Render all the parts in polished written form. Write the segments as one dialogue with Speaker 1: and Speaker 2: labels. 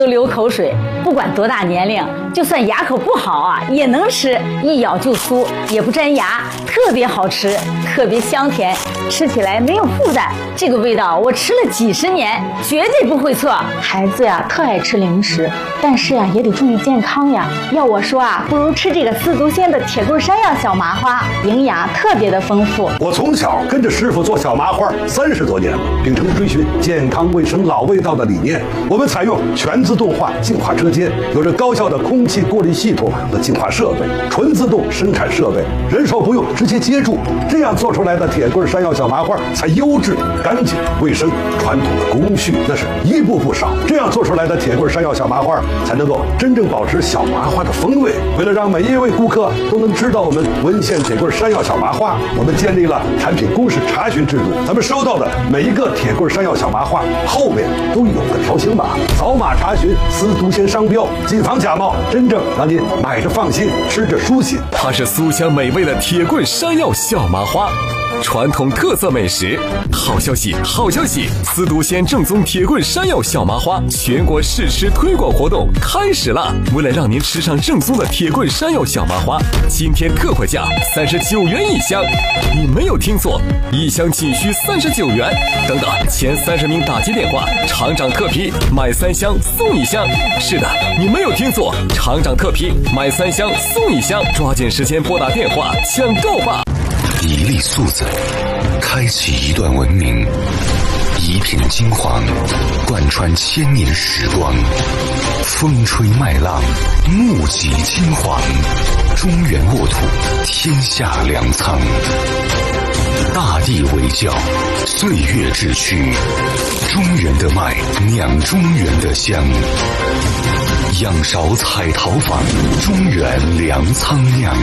Speaker 1: 都流口水。不管多大年龄，就算牙口不好啊，也能吃，一咬就酥，也不粘牙，特别好吃，特别香甜，吃起来没有负担。这个味道我吃了几十年，绝对不会错。孩子呀，特爱吃零食，但是呀，也得注意健康呀。要我说啊，不如吃这个司徒仙的铁棍山药小麻花，营养特别的丰富。
Speaker 2: 我从小跟着师傅做小麻花30多年了，秉承追寻健康卫生老味道的理念，我们采用全自动化净化车间，有着高效的空气过滤系统和净化设备，纯自动生产设备，人手不用，直接接住，这样做出来的铁棍山药小麻花才优质、干净、卫生。传统的工序那是一步不少，这样做出来的铁棍山药小麻花才能够真正保持小麻花的风味。为了让每一位顾客都能知道我们文县铁棍山药小麻花，我们建立了产品公示查询制度。咱们收到的每一个铁棍山药小麻花后面都有个条形码，扫码查询司徒仙商标，谨防假冒，真正让您买着放心，吃着舒心。
Speaker 3: 它是酥香美味的铁棍山药小麻花，传统特色美食。好消息，好消息！司徒仙正宗铁棍山药小麻花全国试吃推广活动开始了！为了让您吃上正宗的铁棍山药小麻花，今天特惠价39元一箱。你没有听错，一箱仅需39元。等等，前30名打击电话，厂长特批，买3箱送1箱。是的，你没有听错，厂长特批，买3箱送1箱。抓紧时间拨打电话抢购吧！
Speaker 4: 一粒素子，开启一段文明；一片金黄，贯穿千年时光。风吹麦浪，目击金黄。中原沃土，天下粮仓。大地为教，岁月志趣。中原的麦，酿中原的香。仰韶采陶坊，中原粮仓酿。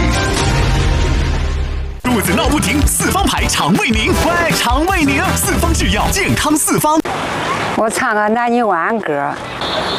Speaker 5: 肚子闹不停，四方牌肠胃宁，喂，肠胃宁，四方制药，健康四方。
Speaker 6: 我唱个南泥湾歌。